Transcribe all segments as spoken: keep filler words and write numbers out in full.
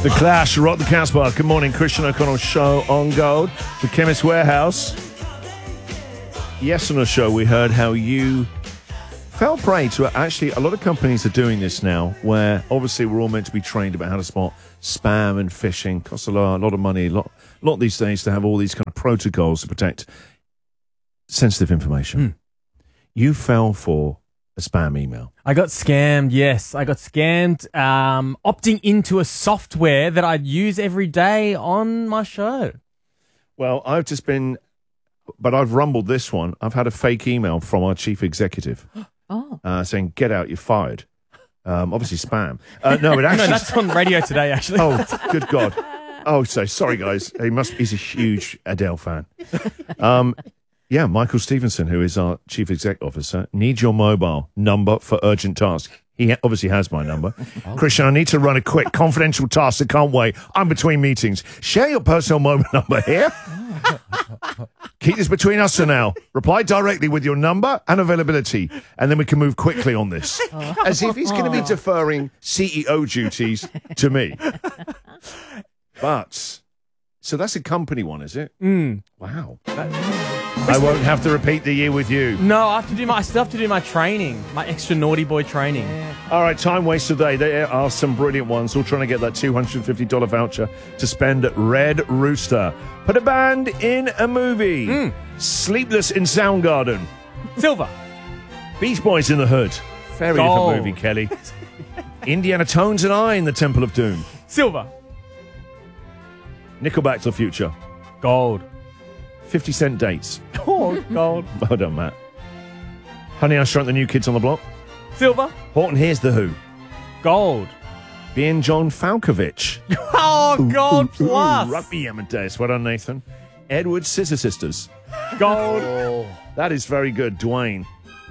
The Clash, Rock the Casbah. Good morning, Christian O'Connell show on Gold. The Chemist Warehouse. Yes, on the show we heard how you fell prey to actually a lot of companies are doing this now, where obviously we're all meant to be trained about how to spot spam and phishing. Costs a lot, a lot of money, a lot, a lot these days to have all these kind of protocols to protect sensitive information. Mm. You fell for a spam email. I got scammed, yes. I got scammed um, opting into a software that I use every day on my show. Well, I've just been, but I've rumbled this one. I've had a fake email from our chief executive Oh. uh, saying, get out, you're fired. Um, obviously spam. Uh, no, it actually... No, that's on radio today, actually. Oh, good God. Oh, so sorry, guys. He must. He's a huge Adele fan. Um, yeah, Michael Stevenson, who is our chief exec officer, needs your mobile number for urgent tasks. He ha- obviously has my number. Oh. Christian, I need to run a quick confidential task. I can't wait. I'm between meetings. Share your personal mobile number here. Keep this between us for now. Reply directly with your number and availability, and then we can move quickly on this. As if he's going to be deferring C E O duties to me. But, so that's a company one, is it? Mm. Wow. I won't have to repeat the year with you. No, I have to do my. I still have to do my training, my extra naughty boy training. All right, time waste today. There are some brilliant ones. All trying to get that two hundred fifty dollars voucher to spend at Red Rooster. Put a band in a movie. Mm. Sleepless in Soundgarden. Silver. Beach Boys in the Hood. Very Gold. different movie, Kelly. Indiana Tones and I in the Temple of Doom. Silver. Nickelback to the Future. Gold. fifty cent Dates. Oh, gold. Well done, Matt. Honey, I Shrunk the New Kids on the Block. Silver. Horton Hears the Who. Gold. Being John Falkovich. Oh, gold Ooh, plus. Rugby Amadeus. Well done, Nathan. Edward Scissor Sisters. Gold. Oh, that is very good, Dwayne.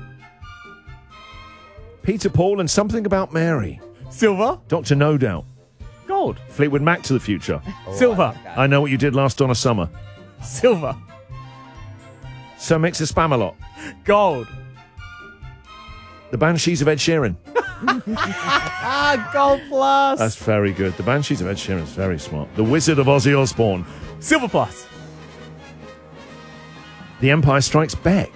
Peter Paul and Something About Mary. Silver. Doctor No Doubt. Gold. Fleetwood Mac to the Future. Silver. I Know What You Did Last Donna Summer. Silver. So Mix a Spam a Lot. Gold. The Banshees of Ed Sheeran. Ah, gold plus. That's very good. The Banshees of Ed Sheeran is very smart. The Wizard of Ozzy Osbourne. Silver plus. The Empire Strikes Back.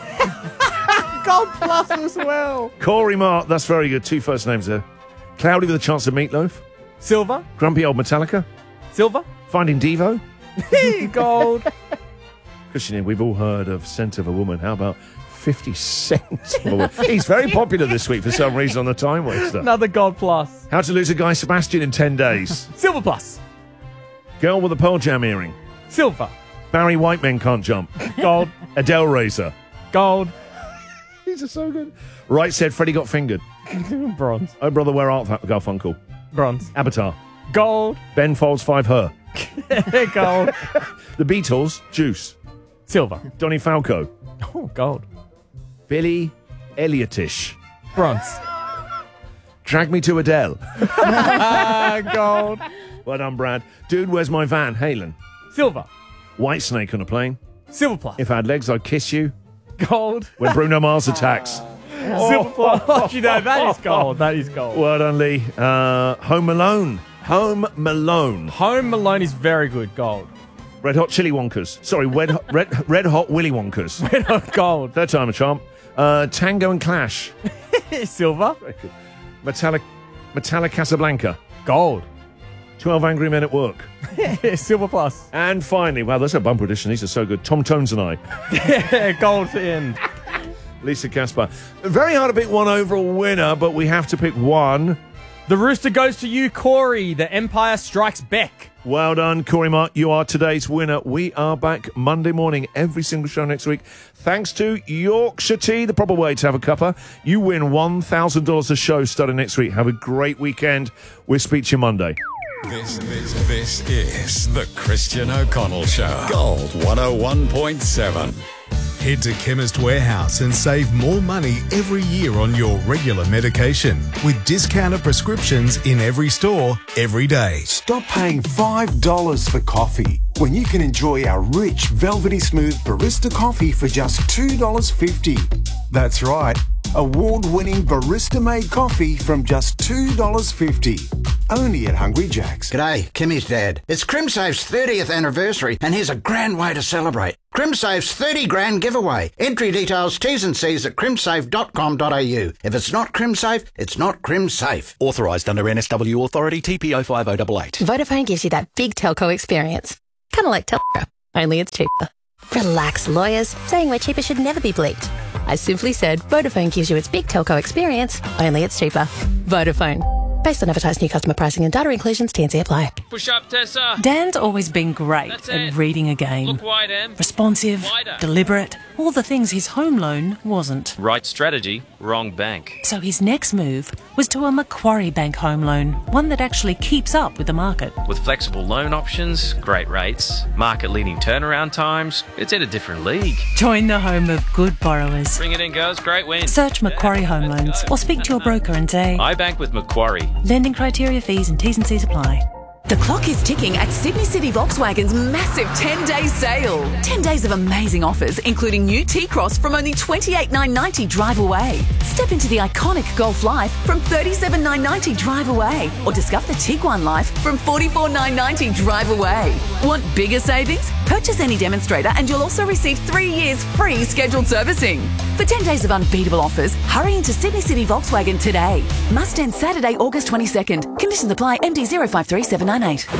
Gold plus as well. Corey Mark. That's very good. Two first names there. Cloudy with a Chance of Meatloaf. Silver. Grumpy Old Metallica. Silver. Finding Devo. Gold. Christian, we've all heard of Scent of a Woman. How about fifty cent? He's very popular this week for some reason on the Time Waster. Another gold plus. How to Lose a Guy Sebastian in ten days. Silver plus. Girl with a Pearl Jam earring. Silver. Barry White Men Can't Jump. Gold. Adele Razor. Gold. These are so good. Right Said Freddie Got Fingered. Bronze. Oh Brother Where Art Thou Garfunkel. Bronze. Avatar. Gold. Ben Folds Five Her. Gold. The Beatles. Juice. Silver. Donnie Falco. Oh, gold. Billy Elliotish. Bronze. Drag Me to Adele. Ah, gold. Well done, Brad. Dude, Where's My Van? Halen. Silver. White Snake on a Plane. Silver plus. If I Had Legs, I'd Kiss You. Gold. When Bruno Mars Attacks. Silver plus. You know, that is gold. That is gold. Well done, Lee. Uh, Home Alone. Home Malone. Home Alone is very good. Gold. Red Hot Chili Wonkers. Sorry, Red, Red, Red Hot Willy Wonkers. Red Hot Gold. Third time a charm. Uh, Tango and Clash. Silver. Metallic, Metallic Casablanca. Gold. twelve Angry Men at Work. Silver plus. And finally, wow, that's a bumper edition. These are so good. Tom Tones and I. Gold to end. Lisa Caspar. Very hard to pick one overall winner, but we have to pick one. The rooster goes to you, Corey. The Empire Strikes Back. Well done, Corey Mark. You are today's winner. We are back Monday morning, every single show next week. Thanks to Yorkshire Tea, the proper way to have a cuppa. You win one thousand dollars a show starting next week. Have a great weekend. We'll speak to you Monday. This, this, this is the Christian O'Connell Show. Gold one oh one point seven. Head to Chemist Warehouse and save more money every year on your regular medication with discounted prescriptions in every store, every day. Stop paying five dollars for coffee when you can enjoy our rich, velvety smooth barista coffee for just two dollars fifty. That's right, Award-winning barista-made coffee from just two dollars fifty. Only at Hungry Jack's. G'day, Kimmy's dad. It's CrimSafe's thirtieth anniversary, and here's a grand way to celebrate. CrimSafe's thirty grand giveaway. Entry details, T's and C's at crimsafe dot com dot a u. If it's not CrimSafe, it's not CrimSafe. Authorised under N S W Authority T P O five oh eight eight. Vodafone gives you that big telco experience. Kind of like telco, only it's cheaper. Relax, lawyers. Saying we're cheaper should never be bleeped. I simply said Vodafone gives you its big telco experience, only it's cheaper. Vodafone. Based on advertised new customer pricing and data inclusions, T and C apply. Push up, Tessa. Dan's always been great That's at it. reading a game. Look wide, Em. Responsive, Wider. deliberate, all the things his home loan wasn't. Right strategy, wrong bank. So his next move was to a Macquarie Bank home loan, one that actually keeps up with the market. With flexible loan options, great rates, market-leading turnaround times, it's in a different league. Join the home of good borrowers. Bring it in, girls. Great win. Search Macquarie Home Loans or speak to your broker and say, I bank with Macquarie. lending criteria, fees and T's and C's apply. The clock is ticking at Sydney City Volkswagen's massive ten-day sale. ten days of amazing offers, including new T-Cross from only twenty-eight thousand nine hundred ninety drive away. Step into the iconic Golf Life from thirty-seven thousand nine hundred ninety drive away. Or discover the Tiguan Life from forty-four thousand nine hundred ninety drive away. Want bigger savings? Purchase any demonstrator and you'll also receive three years free scheduled servicing. For ten days of unbeatable offers, hurry into Sydney City Volkswagen today. Must end Saturday, August twenty-second. Conditions apply. M D zero five three seven nine eight.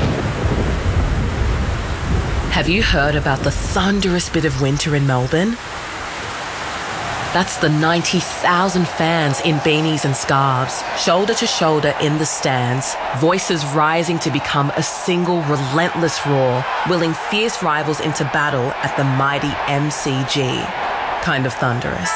Have you heard about the thunderous bit of winter in Melbourne? That's the ninety thousand fans in beanies and scarves, shoulder to shoulder in the stands, voices rising to become a single relentless roar, willing fierce rivals into battle at the mighty M C G. Kind of thunderous.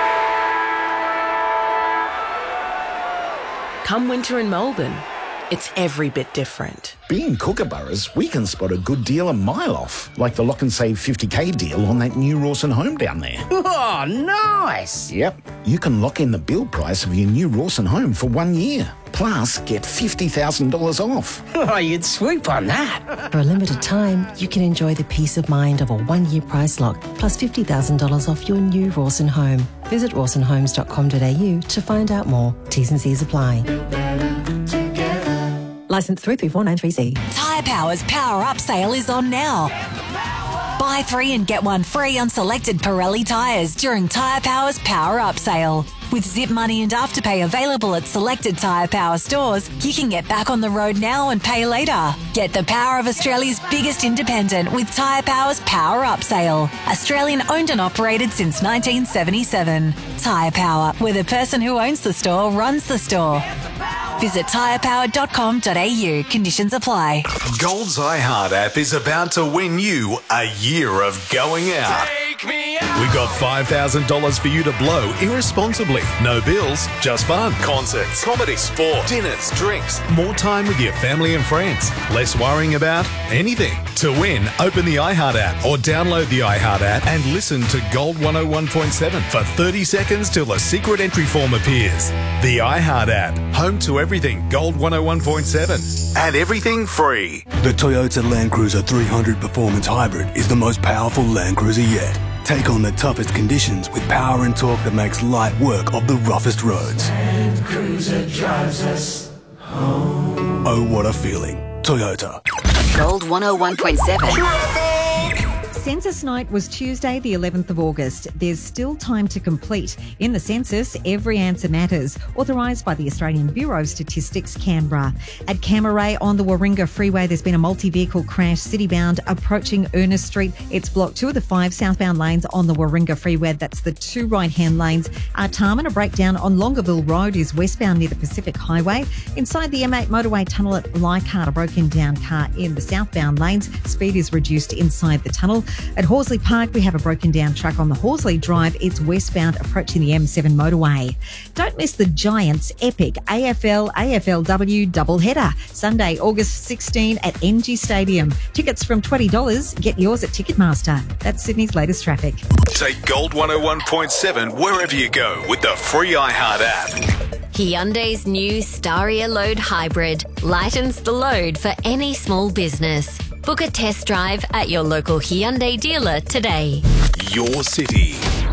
Come winter in Melbourne, it's every bit different. Being Kookaburras, we can spot a good deal a mile off, like the Lock and Save fifty K deal on that new Rawson home down there. Oh, nice! Yep, you can lock in the build price of your new Rawson home for one year. Plus, get fifty thousand dollars off. Oh, you'd swoop on that. For a limited time, you can enjoy the peace of mind of a one-year price lock, plus fifty thousand dollars off your new Rawson home. Visit rawson homes dot com dot a u to find out more. T's and C's apply. Licence three three four nine three C. Tyre Power's Power Up sale is on now. Buy three and get one free on selected Pirelli tyres during Tyre Power's Power Up sale. With Zip Money and Afterpay available at selected Tyre Power stores, you can get back on the road now and pay later. Get the power of Australia's biggest independent with Tyre Power's Power Up sale. Australian owned and operated since nineteen seventy-seven. Tyre Power, where the person who owns the store runs the store. Visit tyre power dot com dot a u. Conditions apply. Gold's iHeart app is about to win you a year of going out. We got five thousand dollars for you to blow irresponsibly. No bills, just fun. Concerts, comedy, sport, dinners, drinks, more time with your family and friends. Less worrying about anything. To win, open the iHeart app or download the iHeart app and listen to Gold one oh one point seven for thirty seconds till a secret entry form appears. The iHeart app, home to everything Gold one oh one point seven and everything free. The Toyota Land Cruiser three hundred Performance Hybrid is the most powerful Land Cruiser yet. Take on the toughest conditions with power and torque that makes light work of the roughest roads. Land Cruiser drives us home. Oh, what a feeling. Toyota. Gold one oh one point seven. Census night was Tuesday, the eleventh of August. There's still time to complete. In the census, every answer matters. Authorised by the Australian Bureau of Statistics, Canberra. At Camaray on the Warringah Freeway, there's been a multi-vehicle crash city-bound approaching Ernest Street. It's blocked two of the five southbound lanes on the Warringah Freeway. That's the two right-hand lanes. Artarmon, a breakdown on Longueville Road is westbound near the Pacific Highway. Inside the M eight motorway tunnel at Leichhardt, a broken-down car in the southbound lanes. Speed is reduced inside the tunnel. At Horsley Park, we have a broken down truck on the Horsley Drive. It's westbound approaching the M seven motorway. Don't miss the Giants' epic A F L A F L W doubleheader. Sunday, August sixteenth at M G Stadium. Tickets from twenty dollars. Get yours at Ticketmaster. That's Sydney's latest traffic. Take Gold one oh one point seven wherever you go with the free iHeart app. Hyundai's new Staria Load Hybrid lightens the load for any small business. Book a test drive at your local Hyundai dealer today. Your city,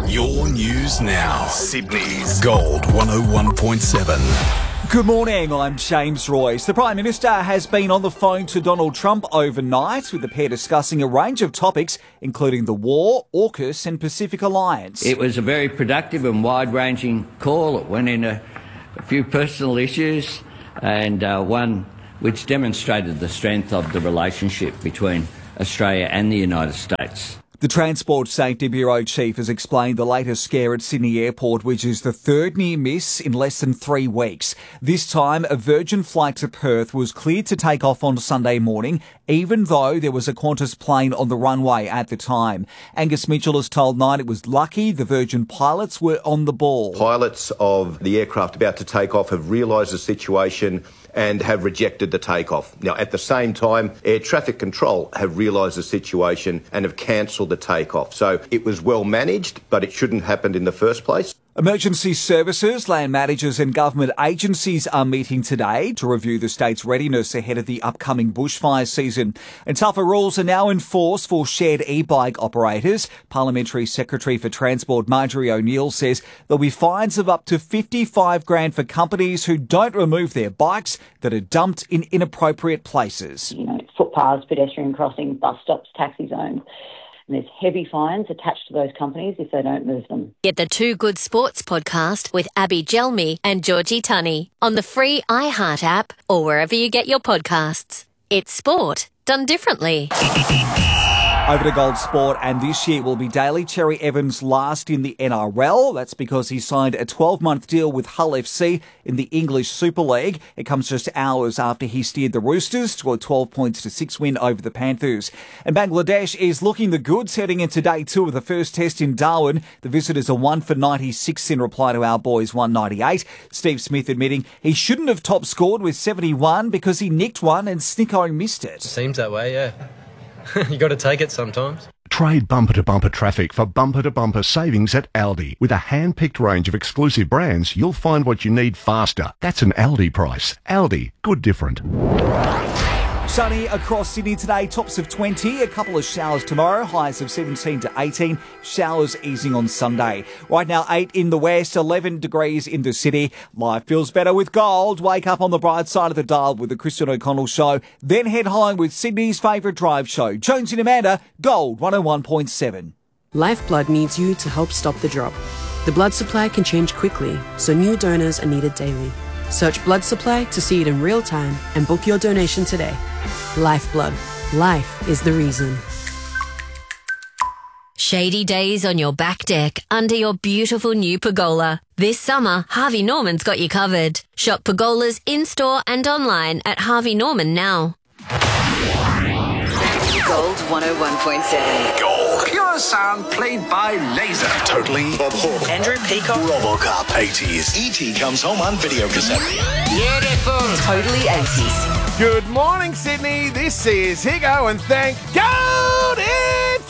Your news now. Sydney's Gold one oh one point seven. Good morning, I'm James Royce. The Prime Minister has been on the phone to Donald Trump overnight, with the pair discussing a range of topics, including the war, AUKUS and Pacific Alliance. It was a very productive and wide-ranging call. It went into a few personal issues and uh, one which demonstrated the strength of the relationship between Australia and the United States. The Transport Safety Bureau chief has explained the latest scare at Sydney Airport, which is the third near miss in less than three weeks. This time, a Virgin flight to Perth was cleared to take off on Sunday morning, even though there was a Qantas plane on the runway at the time. Angus Mitchell has told Nine it was lucky the Virgin pilots were on the ball. Pilots of the aircraft about to take off have realised the situation and have rejected the takeoff. Now, at the same time, Air Traffic Control have realised the situation and have cancelled the takeoff. So it was well managed, but it shouldn't have happened in the first place. Emergency services, land managers and government agencies are meeting today to review the state's readiness ahead of the upcoming bushfire season. And tougher rules are now in force for shared e-bike operators. Parliamentary Secretary for Transport Marjorie O'Neill says there'll be fines of up to fifty-five grand for companies who don't remove their bikes that are dumped in inappropriate places. You know, footpaths, pedestrian crossings, bus stops, taxi zones. And there's heavy fines attached to those companies if they don't move them. Get the Two Good Sports podcast with Abby Gelmi and Georgie Tunney on the free iHeart app or wherever you get your podcasts. It's sport done differently. Over to Gold Sport, and this year will be Daly Cherry Evans' last in the N R L. That's because he signed a twelve-month deal with Hull F C in the English Super League. It comes just hours after he steered the Roosters to a twelve points to six win over the Panthers. And Bangladesh is looking the goods heading into day two of the first test in Darwin. The visitors are one for ninety-six in reply to our boys' one ninety-eight. Steve Smith admitting he shouldn't have top scored with seventy-one because he nicked one and Snicko missed it. Seems that way, yeah. You got to take it sometimes. Trade bumper-to-bumper traffic for bumper-to-bumper savings at Aldi. With a hand-picked range of exclusive brands, you'll find what you need faster. That's an Aldi price. Aldi, good different. Sunny across Sydney today, tops of twenty, a couple of showers tomorrow, highs of seventeen to eighteen, showers easing on Sunday. Right now, eight in the west, eleven degrees in the city. Life feels better with gold. Wake up on the bright side of the dial with the Christian O'Connell Show, then head home with Sydney's favourite drive show. Jones and Amanda, Gold one oh one point seven. Lifeblood needs you to help stop the drop. The blood supply can change quickly, so new donors are needed daily. Search blood supply to see it in real time and book your donation today. Lifeblood. Life is the reason. Shady days on your back deck under your beautiful new pergola. This summer, Harvey Norman's got you covered. Shop pergolas in-store and online at Harvey Norman now. Gold one oh one point seven. Gold. Pure sound played by laser. Totally. Bob Hawke. Andrew Peacock. Robocop. eighties. E T comes home on video cassette. Beautiful. Totally eighties. Good morning, Sydney. This is Higo, and thank God it's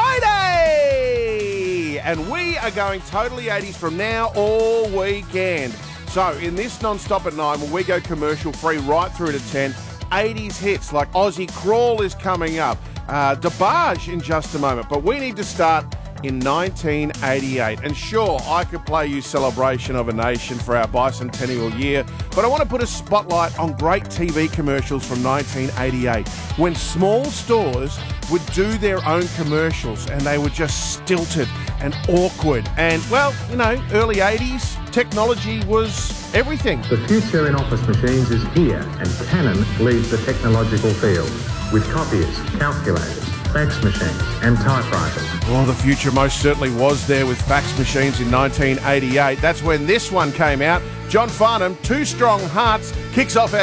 Friday! And we are going totally eighties from now all weekend. So, in this non-stop at nine, where we go commercial free right through to ten, eighties hits like Aussie Crawl is coming up, uh, DeBarge in just a moment. But we need to start in nineteen eighty-eight. And sure, I could play you Celebration of a Nation for our bicentennial year, but I want to put a spotlight on great T V commercials from nineteen eighty-eight, when small stores would do their own commercials and they were just stilted and awkward. And, well, you know, early eighties, technology was everything. The future in office machines is here, and Canon leads the technological field with copiers, calculators, fax machines and typewriters. Well, the future most certainly was there with fax machines in nineteen eighty-eight. That's when this one came out. John Farnham, Two Strong Hearts, kicks off our